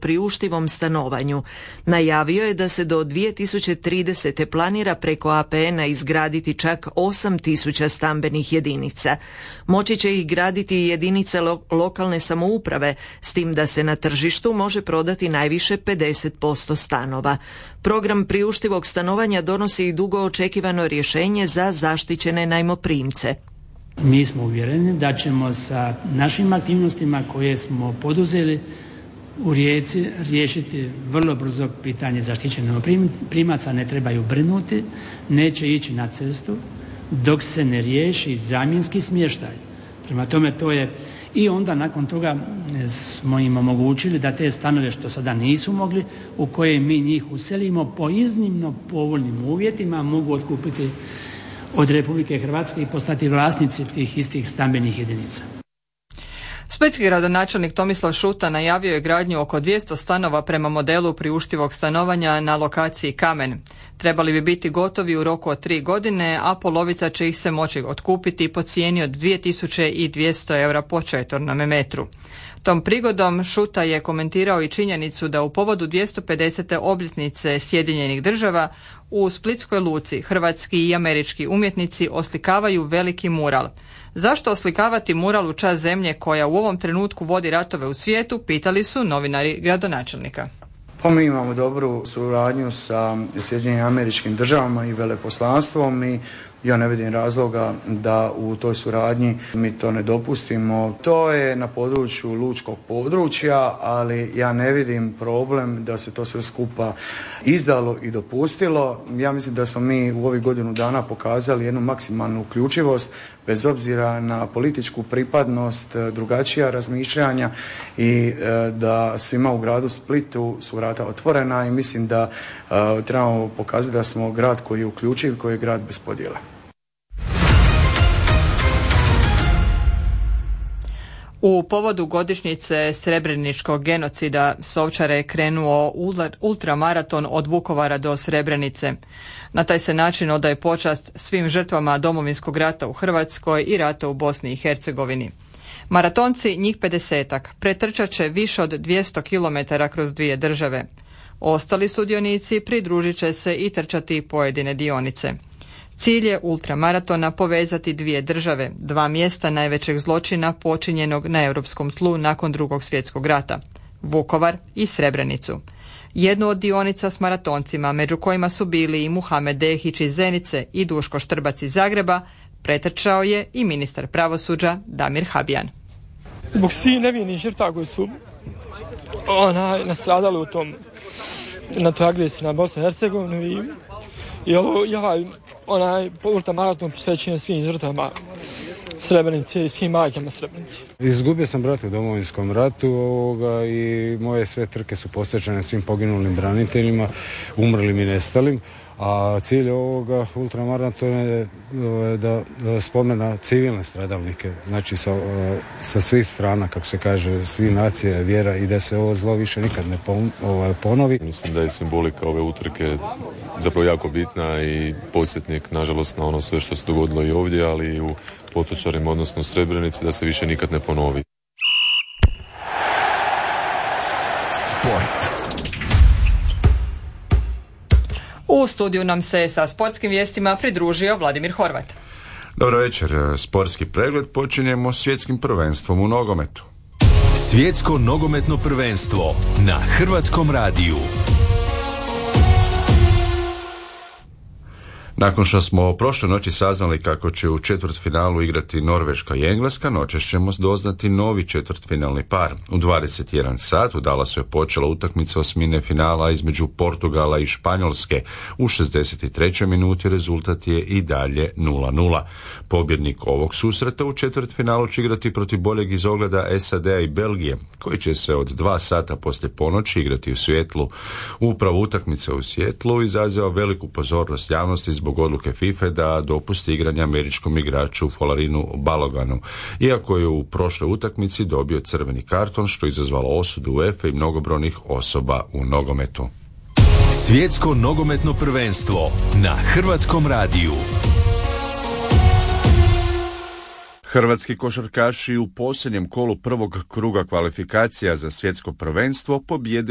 priuštivom stanovanju. Najavio je da se do 2030. planira preko APN-a izgraditi čak 8.000 stambenih jedinica. Moći će ih graditi i jedinice lokalne samouprave, s tim da se na tržištu može prodati najviše 50% stanova. Program priuštivog stanovanja donosi i dugo očekivano rješenje za zaštićene najmoprimce. Mi smo uvjereni da ćemo sa našim aktivnostima koje smo poduzeli u Rijeci riješiti vrlo brzo pitanje zaštićenih najmoprimaca. Ne trebaju brinuti, neće ići na cestu dok se ne riješi zamjenski smještaj. Prema tome to je i onda nakon toga smo im omogućili da te stanove što sada nisu mogli, u koje mi njih uselimo po iznimno povoljnim uvjetima, mogu otkupiti od Republike Hrvatske i postati vlasnici tih istih stambenih jedinica. Splitski gradonačelnik Tomislav Šuta najavio je gradnju oko 200 stanova prema modelu priuštivog stanovanja na lokaciji Kamen. Trebali bi biti gotovi u roku od 3 godine, a polovica će ih se moći otkupiti po cijeni od 2200 eura po četvornom metru. Tom prigodom Šuta je komentirao i činjenicu da u povodu 250. obljetnice Sjedinjenih država u Splitskoj luci hrvatski i američki umjetnici oslikavaju veliki mural. Zašto oslikavati mural u čast zemlje koja u ovom trenutku vodi ratove u svijetu, pitali su novinari gradonačelnika. Pa mi imamo dobru suradnju sa Sjedinjenim Američkim Državama i veleposlanstvom i ja ne vidim razloga da u toj suradnji mi to ne dopustimo. To je na području lučkog područja, ali ja ne vidim problem da se to sve skupa izdalo i dopustilo. Ja mislim da smo mi u ovih godinu dana pokazali jednu maksimalnu uključivost bez obzira na političku pripadnost, drugačija razmišljanja i da svima u gradu Splitu su vrata otvorena i mislim da trebamo pokazati da smo grad koji je uključiv, koji je grad bez podjela. U povodu godišnjice Srebreničkog genocida s Ovčare je krenuo ultramaraton od Vukovara do Srebrenice. Na taj se način odaje počast svim žrtvama Domovinskog rata u Hrvatskoj i rata u Bosni i Hercegovini. Maratonci, njih 50-ak, pretrčat će više od 200 km kroz dvije države. Ostali sudionici pridružit će se i trčati pojedine dionice. Cilj je ultramaratona povezati dvije države, dva mjesta najvećeg zločina počinjenog na europskom tlu nakon Drugog svjetskog rata, Vukovar i Srebrenicu. Jednu od dionica s maratoncima, među kojima su bili i Muhamed Dehić iz Zenice i Duško Štrbac iz Zagreba, pretrčao je i ministar pravosuđa Damir Habijan. Zbog svih nevinih žrtava koji su nastradali u tom na toj agresiji na Bosnu i Hercegovinu i onaj ultramaraton posvećen svim žrtvama Srebrenice i svim majkama Srebrenice. Izgubio sam brata u Domovinskom ratu i moje sve trke su posvećene svim poginulim braniteljima, umrlim i nestalim. A cilj ovoga ultramaratona je da spomena civilne stradalnike, znači sa svih strana, kako se kaže, svih nacija, vjera i da se ovo zlo više nikad ne ponovi. Mislim da je simbolika ove utrke zapravo jako bitna i podsjetnik, nažalost, na ono sve što se dogodilo i ovdje, ali i u Potočarima, odnosno u Srebrenici, da se više nikad ne ponovi. Sport. U studiju nam se sa sportskim vijestima pridružio Vladimir Horvat. Dobro večer, sportski pregled počinjemo svjetskim prvenstvom u nogometu. Svjetsko nogometno prvenstvo na Hrvatskom radiju. Nakon što smo prošle noći saznali kako će u četvrtfinalu igrati Norveška i Engleska, noćas ćemo doznati novi četvrtfinalni par. U 21 sat u Dallasu je počela utakmica osmine finala između Portugala i Španjolske. U 63. minuti rezultat je i dalje 0:0. Pobjednik ovog susreta u četvrtfinalu će igrati protiv boljeg izogleda SAD-a i Belgije, koji će se od 2 sata poslije ponoći igrati u Sijetlu. Upravo utakmica u Sijetlu izaziva veliku pozornost javnosti zbog odluke FIFA da dopusti igranje američkom igraču Folarinu Baloganu, iako je u prošloj utakmici dobio crveni karton, što je izazvalo osudu UEFA i mnogobrojnih osoba u nogometu. Svjetsko nogometno prvenstvo na Hrvatskom radiju. Hrvatski košarkaši u posljednjem kolu prvog kruga kvalifikacija za svjetsko prvenstvo pobijedili